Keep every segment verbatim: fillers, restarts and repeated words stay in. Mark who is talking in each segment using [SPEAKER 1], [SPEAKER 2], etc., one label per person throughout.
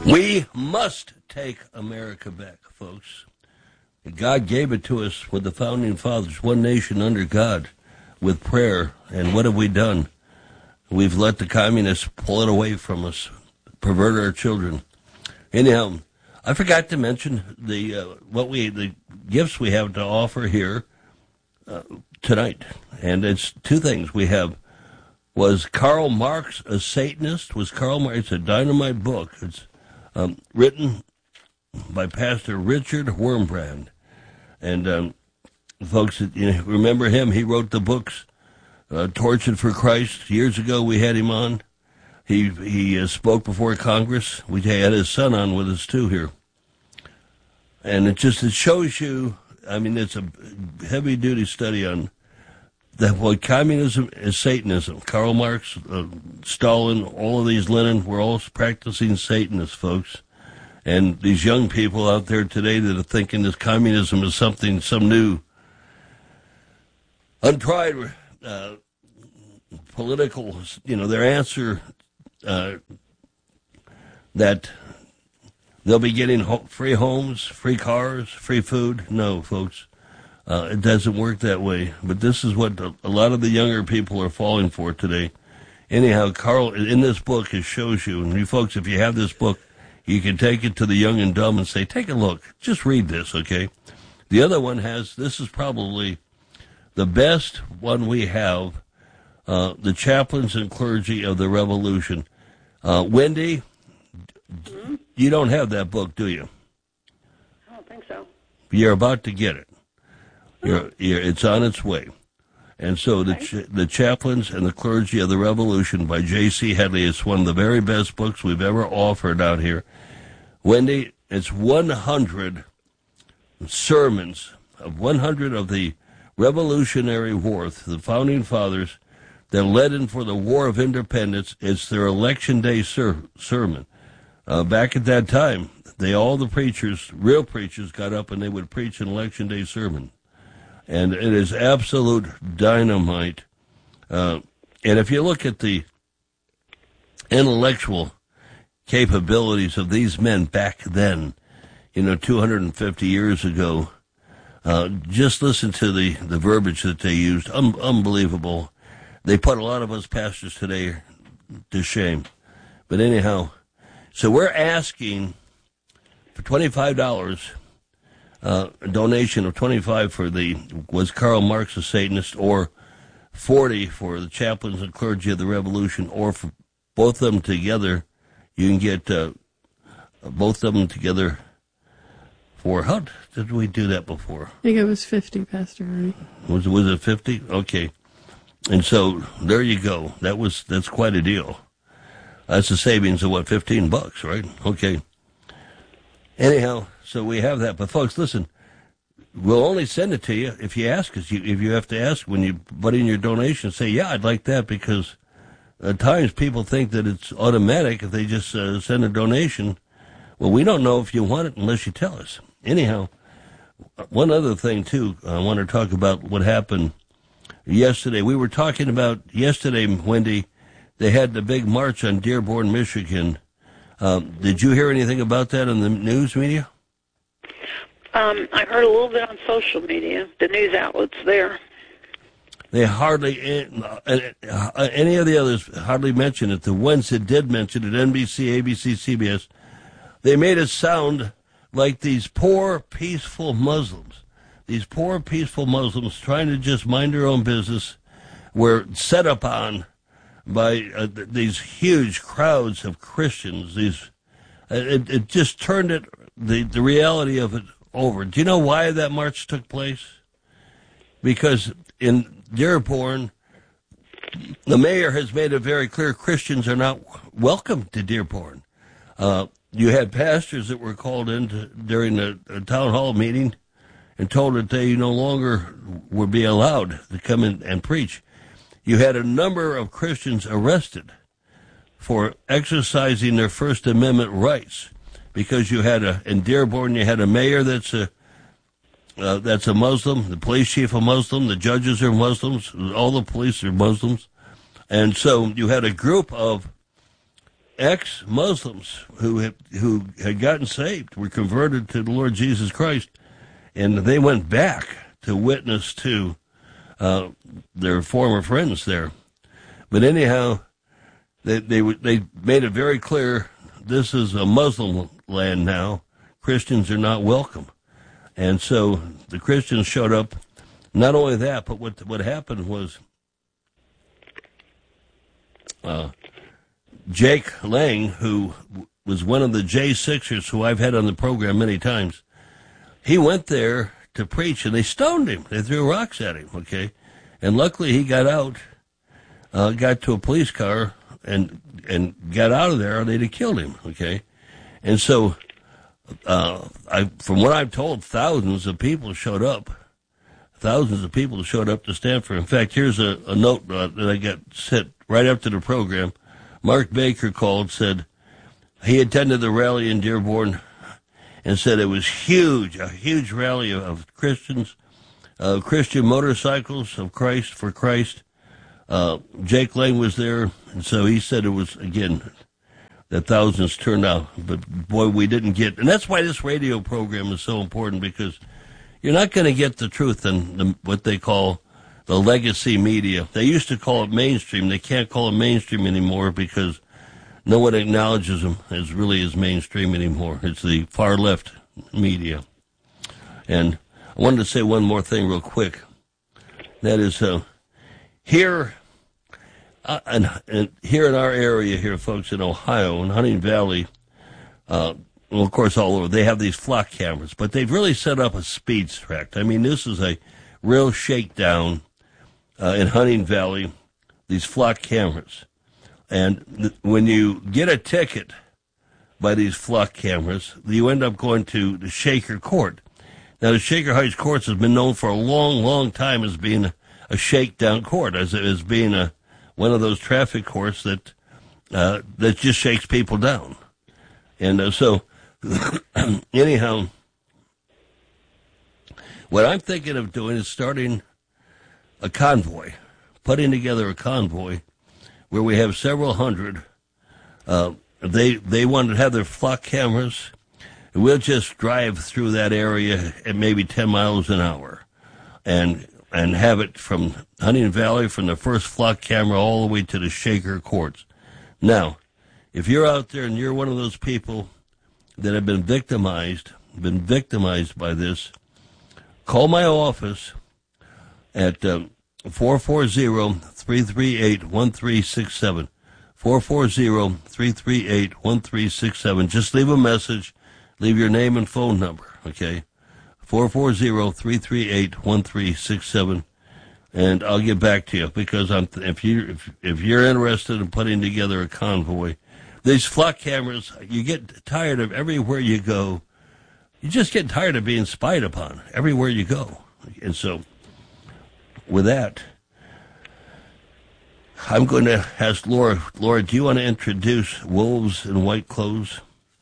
[SPEAKER 1] We must take America back, folks. God gave it to us with the founding fathers, one nation under God, with prayer. And what have we done? We've let the communists pull it away from us, pervert our children. Anyhow, I forgot to mention the uh, what we the gifts we have to offer here uh, tonight, and it's two things we have. Was Karl Marx a Satanist? Was Karl Marx? It's a dynamite book. It's um, written by Pastor Richard Wurmbrand. And um, folks, you know, remember him? He wrote the books, uh, Tortured for Christ. Years ago, we had him on. He he uh, spoke before Congress. We had his son on with us, too, here. And it just it shows you, I mean, it's a heavy-duty study on that what communism is Satanism. Karl Marx, uh, Stalin, all of these, Lenin, we're all practicing Satanists, folks. And these young people out there today that are thinking this communism is something, some new, untried uh, political, you know, their answer uh, that they'll be getting ho- free homes, free cars, free food. No, folks. Uh, it doesn't work that way, but this is what a lot of the younger people are falling for today. Anyhow, Carl, in this book, it shows you, and you folks, if you have this book, you can take it to the young and dumb and say, take a look, just read this, okay? The other one has, this is probably the best one we have, uh, The Chaplains and Clergy of the Revolution. Uh, Wendy, mm-hmm. You don't have that book, do you?
[SPEAKER 2] I don't think so.
[SPEAKER 1] You're about to get it. You're, you're, it's on its way. And so the ch- the Chaplains and the Clergy of the Revolution by J C Headley is one of the very best books we've ever offered out here. Wendy, it's one hundred sermons of one hundred of the Revolutionary War, the Founding Fathers that led in for the War of Independence. It's their Election Day ser- sermon. Uh, back at that time, they all the preachers, real preachers, got up and they would preach an Election Day sermon. And it is absolute dynamite. Uh, and if you look at the intellectual capabilities of these men back then, you know, two hundred fifty years ago, uh, just listen to the, the verbiage that they used. Un- unbelievable. They put a lot of us pastors today to shame. But anyhow, so we're asking for twenty-five dollars. Uh, a donation of twenty-five for the, was Karl Marx a Satanist, or forty for the Chaplains and Clergy of the Revolution, or for both of them together. You can get uh, both of them together for, how did we do that before?
[SPEAKER 3] I think it was fifty, Pastor Ernie.
[SPEAKER 1] Was, was it fifty? Okay. And so there you go. That was, that's quite a deal. That's a savings of what, fifteen bucks, right? Okay. Anyhow, so we have that. But folks, listen, we'll only send it to you if you ask us. You, if you have to ask when you put in your donation, say, yeah, I'd like that, because at times people think that it's automatic if they just uh, send a donation. Well, we don't know if you want it unless you tell us. Anyhow, one other thing, too, I want to talk about what happened yesterday. We were talking about yesterday, Wendy, they had the big march on Dearborn, Michigan. Um, did you hear anything about that in the news media?
[SPEAKER 2] Um, I heard a little bit on social media, the news outlets there.
[SPEAKER 1] They hardly, any of the others hardly mentioned it. The ones that did mention it, N B C, A B C, C B S, they made it sound like these poor, peaceful Muslims, these poor, peaceful Muslims trying to just mind their own business, were set upon by uh, these huge crowds of Christians. These, uh, it, it just turned it, the, the reality of it over. Do you know why that march took place? Because in Dearborn, the mayor has made it very clear Christians are not welcome to Dearborn. Uh, you had pastors that were called in to, during a, a town hall meeting and told that they no longer would be allowed to come in and preach. You had a number of Christians arrested for exercising their First Amendment rights, because you had a, in Dearborn, you had a mayor that's a, uh, that's a Muslim, the police chief a Muslim, the judges are Muslims, all the police are Muslims. And so you had a group of ex-Muslims who had, who had gotten saved, were converted to the Lord Jesus Christ, and they went back to witness to uh, their former friends there. But anyhow, they they they made it very clear this is a Muslim land now. Christians are not welcome, and so the Christians showed up. Not only that, but what what happened was. Uh, Jake Lang, who was one of the J Sixers who I've had on the program many times, he went there to preach, and they stoned him. They threw rocks at him, okay? And luckily he got out, uh, got to a police car, and and got out of there, or they'd have killed him, okay? And so, uh, I, from what I'm told, thousands of people showed up. Thousands of people showed up to Stanford. In fact, here's a, a note uh, that I got sent right after the program. Mark Baker called, said he attended the rally in Dearborn and said it was huge, a huge rally of, of Christians, uh, Christian motorcycles of Christ for Christ. Uh, Jake Lang was there, and so he said it was, again, that thousands turned out. But, boy, we didn't get, and that's why this radio program is so important, because you're not going to get the truth in the, what they call the legacy media. They used to call it mainstream. They can't call it mainstream anymore because no one acknowledges them as really as mainstream anymore. It's the far left media. And I wanted to say one more thing real quick. That is, uh, here, uh, and, and here in our area here, folks, in Ohio, in Hunting Valley, uh, well, of course, all over, they have these flock cameras, but they've really set up a speed track. I mean, this is a real shakedown uh, in Hunting Valley, these flock cameras. And th- when you get a ticket by these flock cameras, you end up going to the Shaker Court. Now, the Shaker Heights Courts has been known for a long, long time as being a, a shakedown court, as, as being a one of those traffic courts that uh, that just shakes people down. And uh, so, anyhow, what I'm thinking of doing is starting a convoy, putting together a convoy where we have several hundred. Uh, they they want to have their flock cameras. We'll just drive through that area at maybe ten miles an hour, and and have it from Hunting Valley, from the first flock camera all the way to the Shaker Courts. Now, if you're out there and you're one of those people that have been victimized, been victimized by this, call my office at um, four four zero, three three eight, one three six seven. four four zero, three three eight, one three six seven. Just leave a message. Leave your name and phone number, okay? four four zero, three three eight, one three six seven. And I'll get back to you, because I'm th- if you if, if you're interested in putting together a convoy, these flock cameras, you get tired of everywhere you go. You just get tired of being spied upon everywhere you go. And so, with that, I'm going to ask Laura. Laura, do you want to introduce Wolves in White Clothes?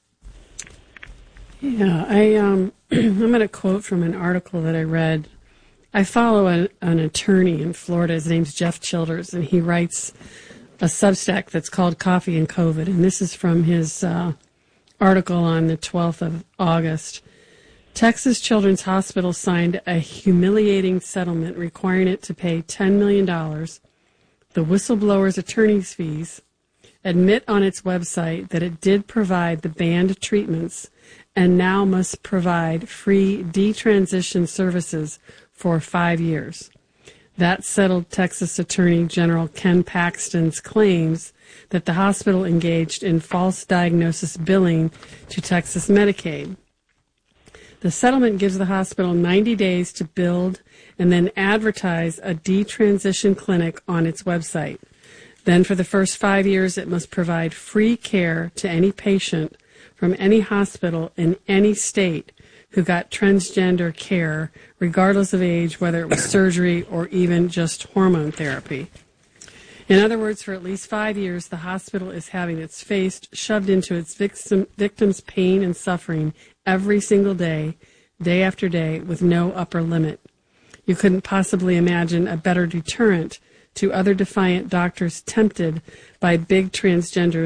[SPEAKER 3] Yeah, I um, I'm going to quote from an article that I read. I follow a, an attorney in Florida. His name's Jeff Childers, and he writes a Substack that's called Coffee and COVID. And this is from his uh, article on the twelfth of August. Texas Children's Hospital signed a humiliating settlement requiring it to pay ten million dollars, the whistleblower's attorney's fees, admit on its website that it did provide the banned treatments, and now must provide free detransition services for five years. That settled Texas Attorney General Ken Paxton's claims that the hospital engaged in false diagnosis billing to Texas Medicaid. The settlement gives the hospital ninety days to build and then advertise a detransition clinic on its website. Then for the first five years, it must provide free care to any patient from any hospital in any state who got transgender care, regardless of age, whether it was surgery or even just hormone therapy. In other words, for at least five years, the hospital is having its face shoved into its victim, victims' pain and suffering every single day, day after day, with no upper limit. You couldn't possibly imagine a better deterrent to other defiant doctors tempted by big transgenders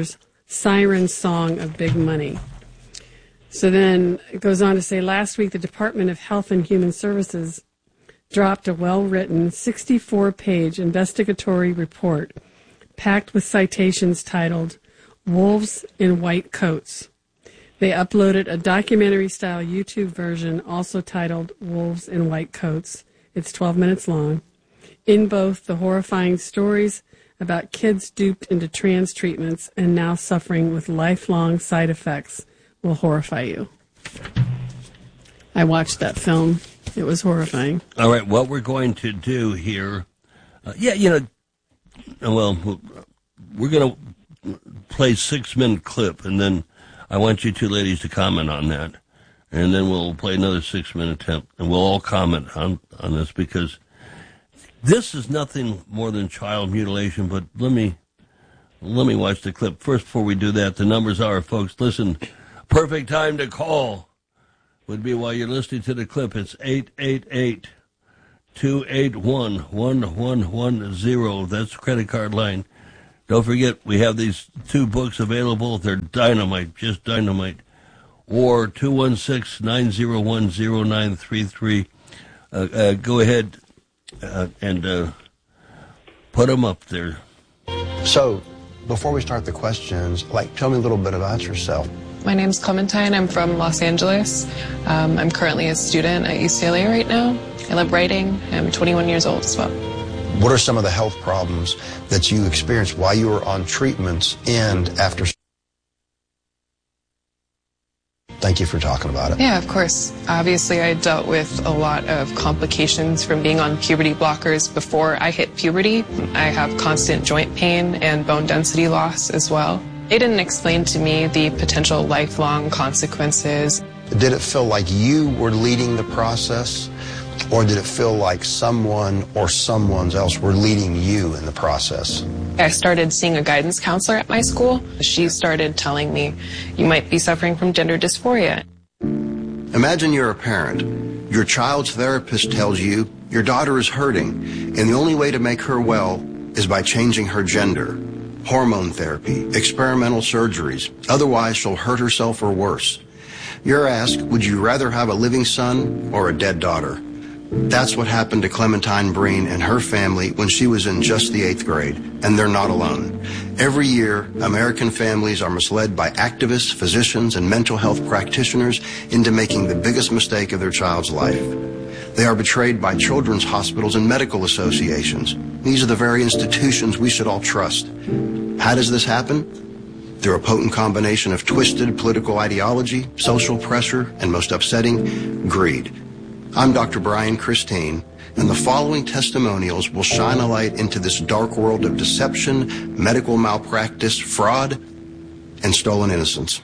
[SPEAKER 3] siren song of big money. So then it goes on to say, last week the Department of Health and Human Services dropped a well-written sixty-four page investigatory report packed with citations titled Wolves in White Coats. They uploaded a documentary-style YouTube version also titled Wolves in White Coats. It's twelve minutes long. In both, the horrifying stories about kids duped into trans treatments and now suffering with lifelong side effects will horrify you. I watched that film. It was horrifying.
[SPEAKER 1] All right, what we're going to do here, uh, yeah, you know, well, we're going to play a six-minute clip, and then I want you two ladies to comment on that, and then we'll play another six-minute temp, and we'll all comment on, on this, because this is nothing more than child mutilation, but let me let me watch the clip. First, before we do that, the numbers are, folks, listen, perfect time to call would be while you're listening to the clip. It's eight eight eight, two eight one, one one one zero. That's the credit card line. Don't forget, we have these two books available. They're dynamite, just dynamite. Or two one six, nine zero one, zero nine three three. Uh, uh, go ahead uh, and uh, put them up there.
[SPEAKER 4] So, before we start the questions, like, tell me a little bit about yourself.
[SPEAKER 5] My name's Clementine. I'm from Los Angeles. Um, I'm currently a student at U C L A right now. I love writing. I'm twenty-one years old as well.
[SPEAKER 4] What are some of the health problems that you experienced while you were on treatments and after? Thank you for talking about it.
[SPEAKER 5] Yeah, of course. Obviously, I dealt with a lot of complications from being on puberty blockers before I hit puberty. I have constant joint pain and bone density loss as well. They didn't explain to me the potential lifelong consequences.
[SPEAKER 4] Did it feel like you were leading the process, or did it feel like someone or someone else were leading you in the process?
[SPEAKER 5] I started seeing a guidance counselor at my school. She started telling me, you might be suffering from gender dysphoria.
[SPEAKER 4] Imagine you're a parent. Your child's therapist tells you your daughter is hurting, and the only way to make her well is by changing her gender. Hormone therapy, experimental surgeries, otherwise she'll hurt herself or worse. You're asked, would you rather have a living son or a dead daughter? That's what happened to Clementine Breen and her family when she was in just the eighth grade, and they're not alone. Every year, American families are misled by activists, physicians, and mental health practitioners into making the biggest mistake of their child's life. They are betrayed by children's hospitals and medical associations. These are the very institutions we should all trust. How does this happen? Through a potent combination of twisted political ideology, social pressure, and most upsetting, greed. I'm Doctor Brian Christine, and the following testimonials will shine a light into this dark world of deception, medical malpractice, fraud, and stolen innocence.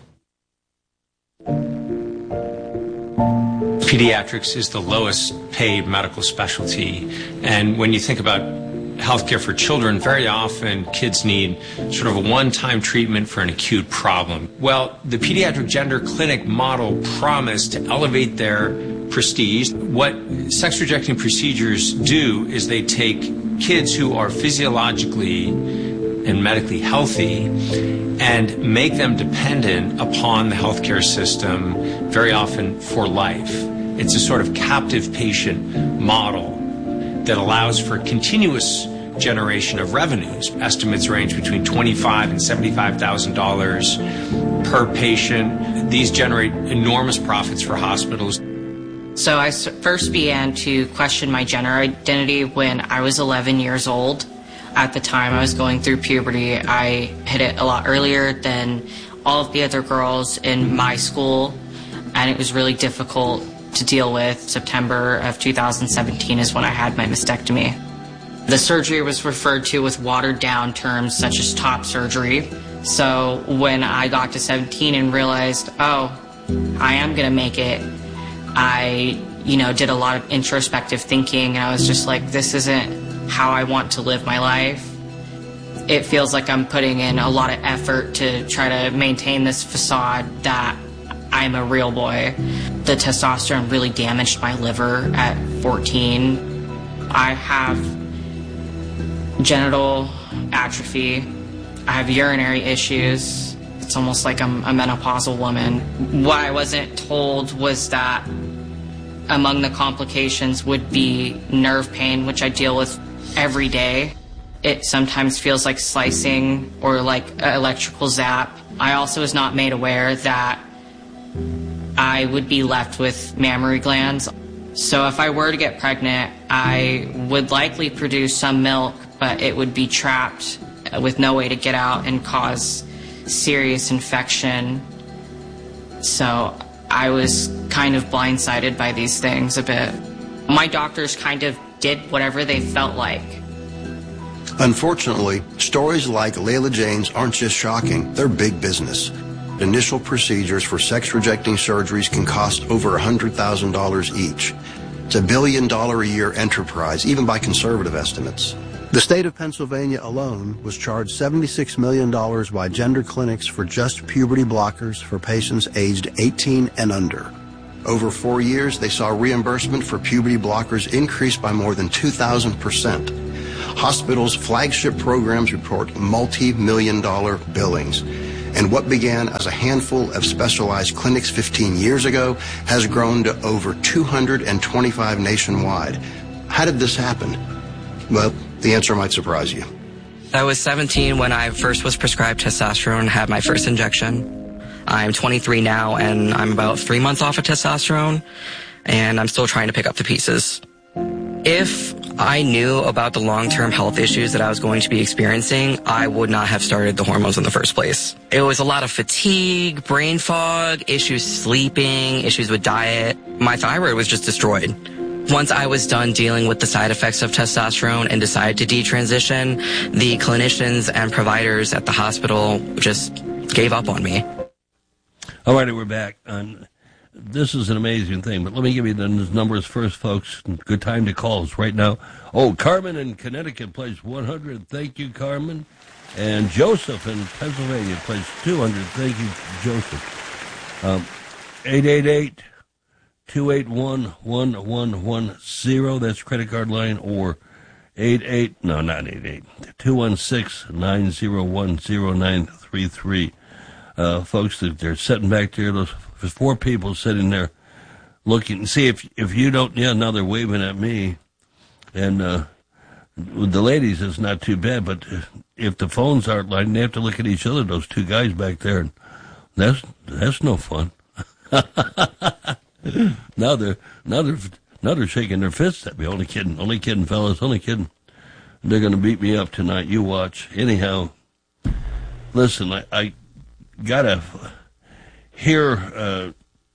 [SPEAKER 6] Pediatrics is the lowest paid medical specialty, and when you think about healthcare for children, very often kids need sort of a one-time treatment for an acute problem. Well, the Pediatric Gender Clinic model promised to elevate their prestige. What sex-rejecting procedures do is they take kids who are physiologically and medically healthy and make them dependent upon the healthcare system, very often for life. It's a sort of captive patient model that allows for continuous generation of revenues. Estimates range between twenty-five thousand dollars and seventy-five thousand dollars per patient. These generate enormous profits for hospitals.
[SPEAKER 7] So I first began to question my gender identity when I was eleven years old. At the time I was going through puberty, I hit it a lot earlier than all of the other girls in my school, and it was really difficult to deal with. September of two thousand seventeen is when I had my mastectomy. The surgery was referred to with watered down terms such as top surgery. So when I got to seventeen and realized, oh, I am gonna make it, I, you know, did a lot of introspective thinking, and I was just like, this isn't how I want to live my life. It feels like I'm putting in a lot of effort to try to maintain this facade that I'm a real boy. The testosterone really damaged my liver at fourteen. I have genital atrophy. I have urinary issues. It's almost like I'm a menopausal woman. What I wasn't told was that among the complications would be nerve pain, which I deal with every day. It sometimes feels like slicing or like an electrical zap. I also was not made aware that I would be left with mammary glands. So if I were to get pregnant, I would likely produce some milk, but it would be trapped with no way to get out and cause serious infection. So I was kind of blindsided by these things a bit. My doctors kind of did whatever they felt like.
[SPEAKER 4] Unfortunately, stories like Layla Jane's aren't just shocking, they're big business. Initial procedures for sex-rejecting surgeries can cost over one hundred thousand dollars each. It's a billion dollar a year enterprise, even by conservative estimates. The state of Pennsylvania alone was charged seventy-six million dollars by gender clinics for just puberty blockers for patients aged eighteen and under. Over four years, they saw reimbursement for puberty blockers increase by more than two thousand percent. Hospitals' flagship programs report multi-million dollar billings. And what began as a handful of specialized clinics fifteen years ago has grown to over two hundred twenty-five nationwide. How did this happen? Well, the answer might surprise you.
[SPEAKER 8] I was seventeen when I first was prescribed testosterone and had my first injection. I'm twenty-three now, and I'm about three months off of testosterone, and I'm still trying to pick up the pieces. If I knew about the long-term health issues that I was going to be experiencing, I would not have started the hormones in the first place. It was a lot of fatigue, brain fog, issues sleeping, issues with diet. My thyroid was just destroyed. Once I was done dealing with the side effects of testosterone and decided to detransition, the clinicians and providers at the hospital just gave up on me.
[SPEAKER 1] All right, we're back. Um, this is an amazing thing, but let me give you the numbers first, folks. Good time to call us right now. Oh, Carmen in Connecticut plays one hundred. Thank you, Carmen. And Joseph in Pennsylvania plays two hundred. Thank you, Joseph. Um, eight eight eight, two eight one, one one one zero. That's credit card line, or eight eight, no, not eight eight, two one six, nine zero one, zero nine three three. Uh, folks, they're sitting back there. Those four people sitting there looking. See, if if you don't, yeah, now they're waving at me. And uh, with the ladies, it's not too bad. But if the phones aren't lighting, they have to look at each other, those two guys back there. And that's that's no fun. now they're now they're now they're shaking their fists at me. Only kidding, only kidding, fellas, only kidding. They're going to beat me up tonight. You watch. Anyhow, listen, I. I gotta hear, uh,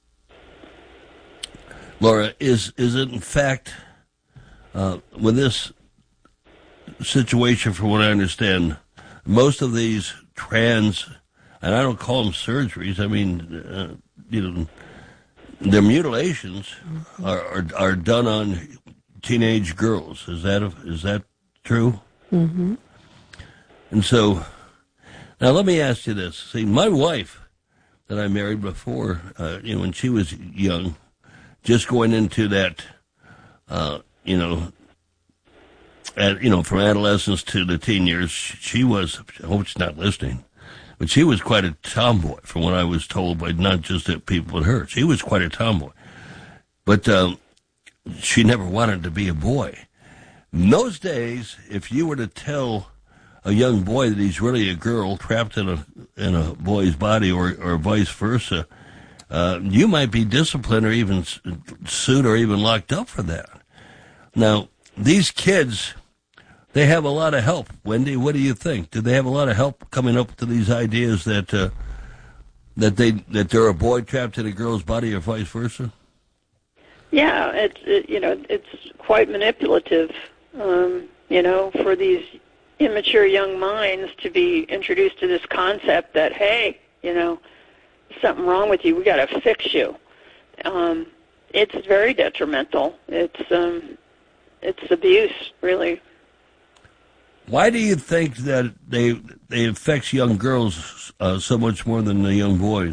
[SPEAKER 1] Laura, is is it in fact, uh, with this situation, from what I understand, most of these trans, and I don't call them surgeries, I mean, uh, you know, their mutilations are, are are done on teenage girls. Is that a, is that true?
[SPEAKER 3] Mm-hmm.
[SPEAKER 1] And so, now let me ask you this. See, my wife that I married before, uh, you know, when she was young, just going into that, uh, you know, at, you know, from adolescence to the teen years, she was, I hope she's not listening, but she was quite a tomboy, from what I was told by not just the people but her. She was quite a tomboy. But um, she never wanted to be a boy. In those days, if you were to tell a young boy that he's really a girl trapped in a in a boy's body, or, or vice versa, uh, you might be disciplined or even sued or even locked up for that. Now, these kids, they have a lot of help. Wendy, what do you think? Do they have a lot of help coming up to these ideas that uh, that they that they're a boy trapped in a girl's body, or vice versa?
[SPEAKER 2] Yeah, it's it, you know it's quite manipulative, um, you know, for these immature young minds to be introduced to this concept that, hey, you know, something wrong with you, we got to fix you. Um, it's very detrimental. It's um, it's abuse, really.
[SPEAKER 1] Why do you think that they they affects young girls uh, so much more than the young boys?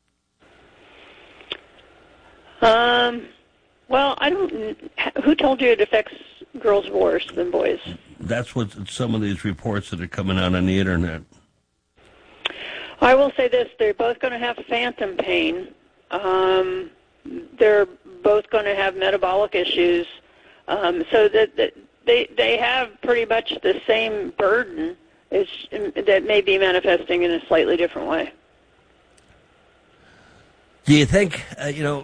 [SPEAKER 2] Um, well, I don't. Who told you it affects girls worse than boys?
[SPEAKER 1] That's what some of these reports that are coming out on the internet.
[SPEAKER 2] I will say this: they're both going to have phantom pain. Um, they're both going to have metabolic issues, um, so that, that they they have pretty much the same burden. It's, that may be manifesting in a slightly different way.
[SPEAKER 1] Do you think, uh, you know,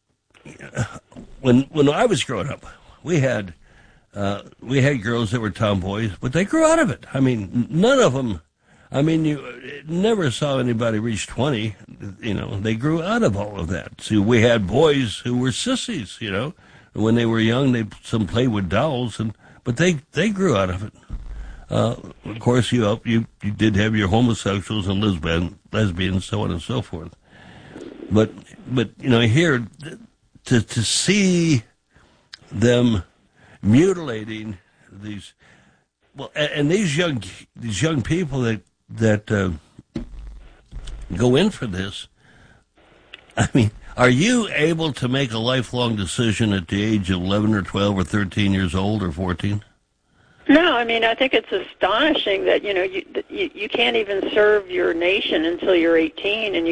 [SPEAKER 1] when when I was growing up, we had uh, we had girls that were tomboys, but they grew out of it. I mean, none of them. I mean, you never saw anybody reach twenty. You know, they grew out of all of that. See, we had boys who were sissies. You know, when they were young, they some played with dolls, and but they they grew out of it. Uh, of course, you, you you did have your homosexuals and lesbian, lesbians, so on and so forth. But but you know, here to to see them mutilating these well, and, and these young these young people that that uh, go in for this. I mean, are you able to make a lifelong decision at the age of eleven or twelve or thirteen years old or fourteen?
[SPEAKER 2] No, I mean, I think it's astonishing that, you know, you, you you can't even serve your nation until you're eighteen, and you